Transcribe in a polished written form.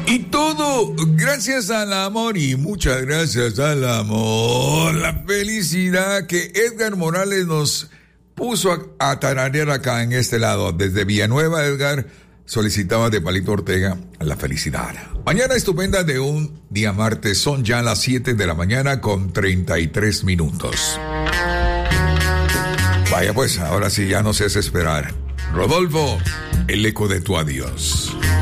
Y todo gracias al amor y muchas gracias al amor. La felicidad que Edgar Morales nos puso a tararear acá en este lado. Desde Villanueva, Edgar solicitaba de Palito Ortega la felicidad. Mañana estupenda de un día martes. Son ya las 7 de la mañana con 33 minutos. Vaya pues, ahora sí ya no se hace esperar. Rodolfo, el eco de tu adiós.